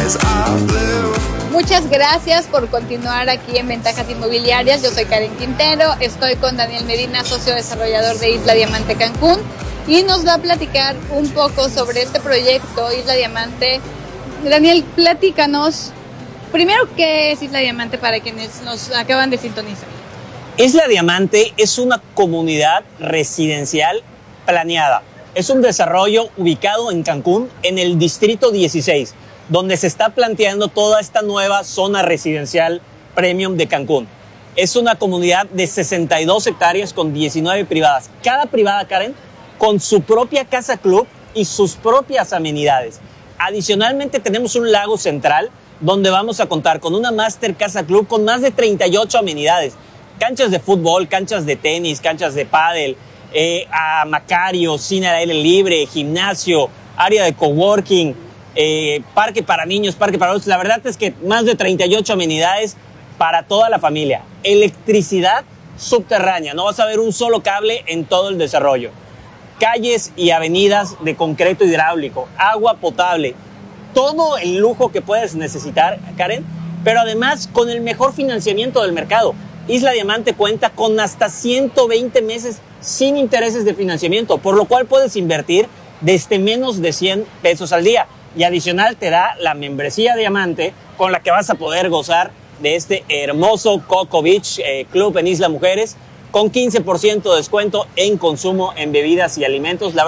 Muchas gracias por continuar aquí en Ventajas Inmobiliarias. Yo soy Karen Quintero, estoy con Daniel Medina, socio desarrollador de Isla Diamante Cancún, y nos va a platicar un poco sobre este proyecto Isla Diamante. Daniel, platícanos primero qué es Isla Diamante para quienes nos acaban de sintonizar. Isla Diamante es una comunidad residencial planeada. Es un desarrollo ubicado en Cancún, en el Distrito 16, donde se está planteando toda esta nueva zona residencial premium de Cancún. Es una comunidad de 62 hectáreas con 19 privadas. Cada privada, Karen, con su propia casa club y sus propias amenidades. Adicionalmente tenemos un lago central donde vamos a contar con una Master Casa Club con más de 38 amenidades. Canchas de fútbol, canchas de tenis, canchas de pádel, a Macario, cine al aire libre, gimnasio, área de coworking, parque para niños, parque para adultos. La verdad es que más de 38 amenidades para toda la familia. Electricidad subterránea, no vas a ver un solo cable en todo el desarrollo. Calles y avenidas de concreto hidráulico, agua potable, todo el lujo que puedes necesitar, Karen, pero además con el mejor financiamiento del mercado. Isla Diamante cuenta con hasta 120 meses sin intereses de financiamiento, por lo cual puedes invertir desde menos de 100 pesos al día. Y adicional te da la membresía Diamante con la que vas a poder gozar de este hermoso Coco Beach Club en Isla Mujeres con 15% de descuento en consumo en bebidas y alimentos.